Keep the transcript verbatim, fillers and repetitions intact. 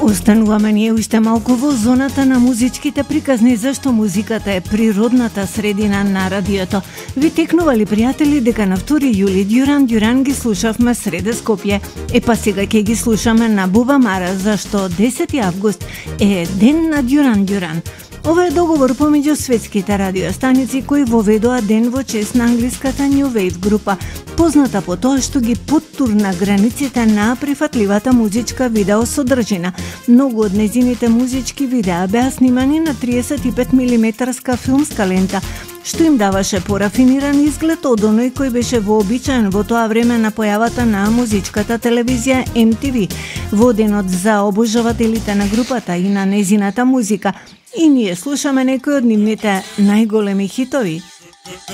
Остануваме ние уште малку во зоната на музичките приказни, зашто музиката е природната средина на радиото. Ви текнували, пријатели, дека на втори јули Дюран Дюран ги слушавме среде Скопје. Е па сега ќе ги слушаме на Буба Мара, зашто десети август е ден на Дюран Дюран. Ова е договор помеѓу светските радиостаници кои воведоа ден во чест на англиската New Wave група, позната по тоа што ги поттурна границите на прифатливата музичка видео содржина. Многу од незините музички видеа беа снимани на триесет и пет милиметарска филмска лента, што им даваше порафиниран изглед од оној кој беше вообичаен во тоа време на појавата на музичката телевизија Ем Ти Ви, во денот за обожавателите на групата и на незината музика. И ние слушаме некои од нивните најголеми хитови.